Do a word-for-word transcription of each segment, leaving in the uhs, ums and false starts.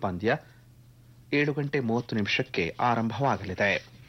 ಪಂದ್ಯ ಏಳು ಗಂಟೆ ಮೂವತ್ತು ನಿಮಿಷಕ್ಕೆ ಆರಂಭವಾಗಲಿದೆ.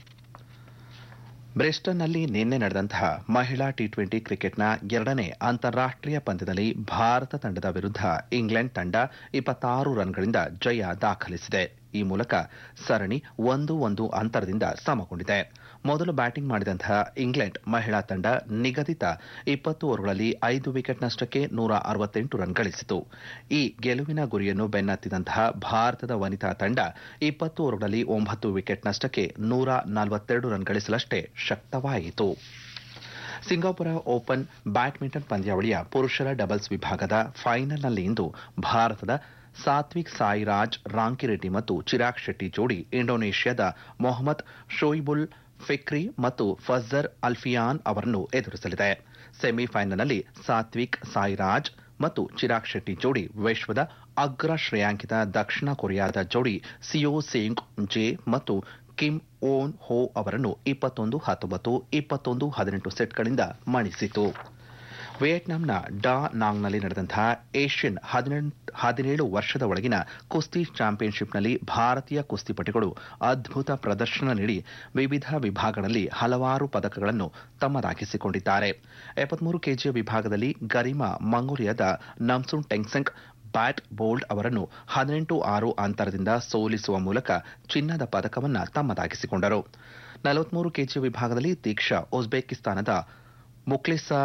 ಬ್ರಿಸ್ಟನ್ನಲ್ಲಿ ನಿನ್ನೆ ನಡೆದಂತಹ ಮಹಿಳಾ ಟಿ ಟ್ವೆಂಟಿ ಕ್ರಿಕೆಟ್ನ ಎರಡನೇ ಅಂತಾರಾಷ್ಟೀಯ ಪಂದ್ಯದಲ್ಲಿ ಭಾರತ ತಂಡದ ವಿರುದ್ಧ ಇಂಗ್ಲೆಂಡ್ ತಂಡ ಇಪ್ಪತ್ತಾರು ರನ್ಗಳಿಂದ ಜಯ ದಾಖಲಿಸಿದೆ. ಈ ಮೂಲಕ ಸರಣಿ ಒಂದು ಒಂದು ಅಂತರದಿಂದ ಸಮಗೊಂಡಿದೆ. ಮೊದಲು ಬ್ಯಾಟಿಂಗ್ ಮಾಡಿದಂತಹ ಇಂಗ್ಲೆಂಡ್ ಮಹಿಳಾ ತಂಡ ನಿಗದಿತ ಇಪ್ಪತ್ತು ಓವರ್ಗಳಲ್ಲಿ ಐದು ವಿಕೆಟ್ನಷ್ಟಕ್ಕೆ ನೂರ ಅರವತ್ತೆಂಟು ರನ್ ಗಳಿಸಿತು. ಈ ಗೆಲುವಿನ ಗುರಿಯನ್ನು ಬೆನ್ನತ್ತಿದಂತಹ ಭಾರತದ ವನಿತಾ ತಂಡ ಇಪ್ಪತ್ತು ಓವರ್ಗಳಲ್ಲಿ ಒಂಬತ್ತು ವಿಕೆಟ್ನಷ್ಟಕ್ಕೆ ನೂರ ನಲವತ್ತೆರಡು ರನ್ ಗಳಿಸಲಷ್ಟೇ ಶಕ್ತವಾಯಿತು. ಸಿಂಗಾಪುರ ಓಪನ್ ಬ್ಯಾಡ್ಮಿಂಟನ್ ಪಂದ್ಯಾವಳಿಯ ಪುರುಷರ ಡಬಲ್ಸ್ ವಿಭಾಗದ ಫೈನಲ್ನಲ್ಲಿ ಇಂದು ಭಾರತದ ಸಾತ್ವಿಕ್ ಸಾಯಿರಾಜ್ ರಾಂಕಿರೆಡ್ಡಿ ಮತ್ತು ಚಿರಾಗ್ ಶೆಟ್ಟಿ ಜೋಡಿ ಇಂಡೋನೇಷ್ಯಾದ ಮೊಹಮ್ಮದ್ ಶೋಯಿಬುಲ್ ಫಿಕ್ರಿ ಮತ್ತು ಫಜರ್ ಅಲ್ಫಿಯಾನ್ ಅವರನ್ನು ಎದುರಿಸಲಿದೆ. ಸೆಮಿಫೈನಲ್ನಲ್ಲಿ ಸಾತ್ವಿಕ್ ಸಾಯಿರಾಜ್ ಮತ್ತು ಚಿರಾಗ್ ಶೆಟ್ಟಿ ಜೋಡಿ ವಿಶ್ವದ ಅಗ್ರ ಶ್ರೇಯಾಂಕಿತ ದಕ್ಷಿಣ ಕೊರಿಯಾದ ಜೋಡಿ ಸಿಯೋ ಸೇಂಗ್ ಜೆ ಮತ್ತು ಕಿಮ್ ಓನ್ ಹೋ ಅವರನ್ನು ಇಪ್ಪತ್ತೊಂದು ಹತ್ತೊಂಬತ್ತು ಇಪ್ಪತ್ತೊಂದು ಹದಿನೆಂಟು ಸೆಟ್ಗಳಿಂದ ಮಣಿಸಿತು. ವಿಯೆಟ್ನಾಂನ ಡಾ ನಾಂಗ್ನಲ್ಲಿ ನಡೆದಂತಹ ಏಷ್ಯನ್ ಹದಿನೇಳು ವರ್ಷದ ಒಳಗಿನ ಕುಸ್ತಿ ಚಾಂಪಿಯನ್ಶಿಪ್ನಲ್ಲಿ ಭಾರತೀಯ ಕುಸ್ತಿಪಟುಗಳು ಅದ್ಭುತ ಪ್ರದರ್ಶನ ನೀಡಿ ವಿವಿಧ ವಿಭಾಗಗಳಲ್ಲಿ ಹಲವಾರು ಪದಕಗಳನ್ನು ತಮ್ಮದಾಗಿಸಿಕೊಂಡಿದ್ದಾರೆ. ಎಪ್ಪತ್ಮೂರು ಕೆಜಿಯ ವಿಭಾಗದಲ್ಲಿ ಗರಿಮಾ ಮಂಗೋಲಿಯಾದ ನಮ್ಸುನ್ ಟೆಂಗ್ಸೆಂಗ್ ಬ್ಯಾಟ್ ಬೋಲ್ಡ್ ಅವರನ್ನು ಹದಿನೆಂಟು ಆರು ಅಂತರದಿಂದ ಸೋಲಿಸುವ ಮೂಲಕ ಚಿನ್ನದ ಪದಕವನ್ನು ತಮ್ಮದಾಗಿಸಿಕೊಂಡರು. ನಲವತ್ಮೂರು ಕೆಜಿ ವಿಭಾಗದಲ್ಲಿ ದೀಕ್ಷಾ ಉಜ್ಬೇಕಿಸ್ತಾನದ ಮುಕ್ಲಿಸಾ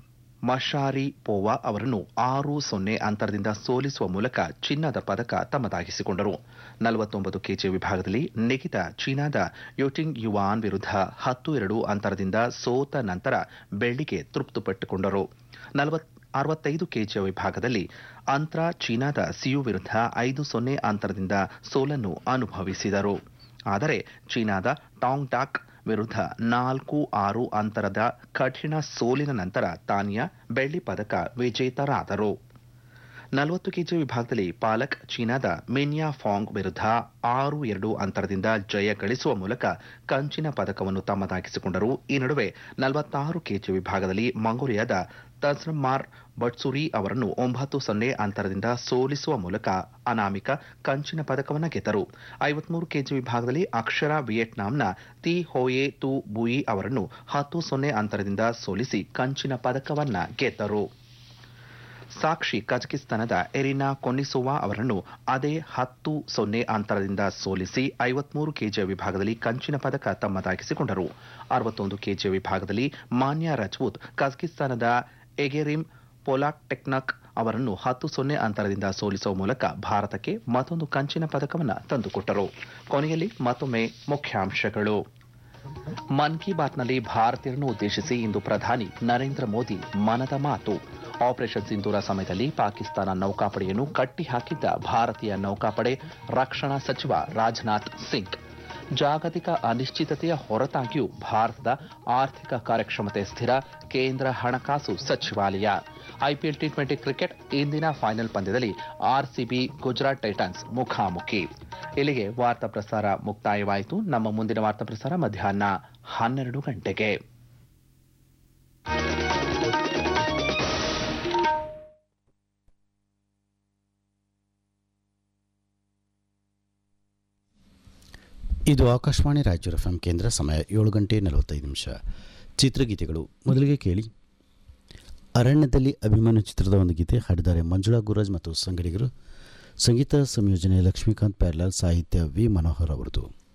ಮಶಾರಿಪೋವಾ ಅವರನ್ನು ಆರು ಸೊನ್ನೆ ಅಂತರದಿಂದ ಸೋಲಿಸುವ ಮೂಲಕ ಚಿನ್ನದ ಪದಕ ತಮ್ಮದಾಗಿಸಿಕೊಂಡರು. ನಲವತ್ತೊಂಬತ್ತು ಕೆಜಿ ವಿಭಾಗದಲ್ಲಿ ನಿಖಿತಾ ಚೀನಾದ ಯುಟಿಂಗ್ ಯುವಾನ್ ವಿರುದ್ಧ ಹತ್ತು ಎರಡು ಅಂತರದಿಂದ ಸೋತ ನಂತರ ಬೆಳ್ಳಿಗೆ ತೃಪ್ತಿಪಟ್ಟುಕೊಂಡರು. ಅರವತ್ತೈದು ಕೆಜಿಯ ವಿಭಾಗದಲ್ಲಿ ಅಂತ್ರ ಚೀನಾದ ಸಿಯು ವಿರುದ್ಧ ಐದು ಸೊನ್ನೆ ಅಂತರದಿಂದ ಸೋಲನ್ನು ಅನುಭವಿಸಿದರು. ಆದರೆ ಚೀನಾದ ಟಾಂಗ್ ಡಾಕ್ ವಿರುದ್ಧ ನಾಲ್ಕು ಆರು ಅಂತರದ ಕಠಿಣ ಸೋಲಿನ ನಂತರ ತಾನಿಯಾ ಬೆಳ್ಳಿ ಪದಕ ವಿಜೇತರಾದರು. ನಲವತ್ತು ಕೆಜಿ ವಿಭಾಗದಲ್ಲಿ ಪಾಲಕ್ ಚೀನಾದ ಮಿನ್ಯಾ ಫಾಂಗ್ ವಿರುದ್ಧ ಆರು ಎರಡು ಅಂತರದಿಂದ ಜಯ ಗಳಿಸುವ ಮೂಲಕ ಕಂಚಿನ ಪದಕವನ್ನು ತಮ್ಮದಾಗಿಸಿಕೊಂಡರು. ಈ ನಡುವೆ ನಲವತ್ತಾರು ಕೆಜಿ ವಿಭಾಗದಲ್ಲಿ ಮಂಗೋಲಿಯಾದ ತಜ್ರಮಾರ್ ಬಟ್ಸುರಿ ಅವರನ್ನು ಒಂಬತ್ತು ಸೊನ್ನೆ ಅಂತರದಿಂದ ಸೋಲಿಸುವ ಮೂಲಕ ಅನಾಮಿಕ ಕಂಚಿನ ಪದಕವನ್ನು ಗೆದ್ದರು. ಐವತ್ಮೂರು ಕೆಜಿ ವಿಭಾಗದಲ್ಲಿ ಅಕ್ಷರ ವಿಯೆಟ್ನಾಂನ ತಿ ಹೋಯೆ ತು ಬುಯಿ ಅವರನ್ನು ಹತ್ತು ಸೊನ್ನೆ ಅಂತರದಿಂದ ಸೋಲಿಸಿ ಕಂಚಿನ ಪದಕವನ್ನು ಗೆದ್ದರು. ಸಾಕ್ಷಿ ಕಜಕಿಸ್ತಾನದ ಎರಿನಾ ಕೊನ್ನಿಸೋವಾ ಅವರನ್ನು ಅದೇ ಹತ್ತು ಸೊನ್ನೆ ಅಂತರದಿಂದ ಸೋಲಿಸಿ ಐವತ್ಮೂರು ಕೆಜಿಯ ವಿಭಾಗದಲ್ಲಿ ಕಂಚಿನ ಪದಕ ತಮ್ಮದಾಗಿಸಿಕೊಂಡರು. ಅರವತ್ತೊಂದು ಕೆಜಿಯ ವಿಭಾಗದಲ್ಲಿ ಮಾನ್ಯಾ ರಜಪೂತ್ ಕಜಕಿಸ್ತಾನದ ಎಗೆರಿಮ್ ಪೊಲಾಕ್ಟೆಕ್ನಕ್ ಅವರನ್ನು ಹತ್ತು ಸೊನ್ನೆ ಅಂತರದಿಂದ ಸೋಲಿಸುವ ಮೂಲಕ ಭಾರತಕ್ಕೆ ಮತ್ತೊಂದು ಕಂಚಿನ ಪದಕವನ್ನು ತಂದುಕೊಟ್ಟರು. ಕೊನೆಯಲ್ಲಿ ಮತ್ತೊಮ್ಮೆ ಮುಖ್ಯಾಂಶಗಳು. ಮನ್ ಕಿ ಬಾತ್ನಲ್ಲಿ ಭಾರತೀಯರನ್ನು ಉದ್ದೇಶಿಸಿ ಇಂದು ಪ್ರಧಾನಿ ನರೇಂದ್ರ ಮೋದಿ ಮನದ ಮಾತು. ಆಪರೇಷನ್ ಸಿಂಧೂರ ಸಮಯದಲ್ಲಿ ಪಾಕಿಸ್ತಾನ ನೌಕಾಪಡೆಯನ್ನು ಕಟ್ಟಿಹಾಕಿದ್ದ ಭಾರತೀಯ ನೌಕಾಪಡೆ ರಕ್ಷಣಾ ಸಚಿವ ರಾಜನಾಥ್ ಸಿಂಗ್. ಜಾಗತಿಕ ಅನಿಶ್ಚಿತತೆಯ ಹೊರತಾಗಿಯೂ ಭಾರತದ ಆರ್ಥಿಕ ಕಾರ್ಯಕ್ಷಮತೆ ಸ್ಥಿರ, ಕೇಂದ್ರ ಹಣಕಾಸು ಸಚಿವಾಲಯ. ಐಪಿಎಲ್ ಟಿ ಟ್ವೆಂಟಿ ಕ್ರಿಕೆಟ್ ಇಂದಿನ ಫೈನಲ್ ಪಂದ್ಯದಲ್ಲಿ ಆರ್ಸಿಬಿ ಗುಜರಾತ್ ಟೈಟನ್ಸ್ ಮುಖಾಮುಖಿ. ಇಲ್ಲಿಗೆ ವಾರ್ತಾ ಪ್ರಸಾರ ಮುಕ್ತಾಯವಾಯಿತು. ನಮ್ಮ ಮುಂದಿನ ವಾರ್ತಾ ಪ್ರಸಾರ ಮಧ್ಯಾಹ್ನ ಹನ್ನೆರಡು ಗಂಟೆಗೆ. ಇದು ಆಕಾಶವಾಣಿ ರಾಯಚೂರು ಎಫ್ ಎಂ ಕೇಂದ್ರ. ಸಮಯ ಏಳು ಗಂಟೆ ನಲವತ್ತೈದು ನಿಮಿಷ. ಚಿತ್ರಗೀತೆಗಳು. ಮೊದಲಿಗೆ ಕೇಳಿ ಅರಣ್ಯದಲ್ಲಿ ಅಭಿಮಾನ ಚಿತ್ರದ ಒಂದು ಗೀತೆ ಹಾಡಿದ್ದಾರೆ ಮಂಜುಳಾ ಗುರುರಾಜ್ ಮತ್ತು ಸಂಗಡಿಗರು. ಸಂಗೀತ ಸಂಯೋಜನೆ ಲಕ್ಷ್ಮೀಕಾಂತ್ ಪ್ಯಾರ್ಲಾಲ್, ಸಾಹಿತ್ಯ ವಿ ಮನೋಹರ್ ಅವರದು.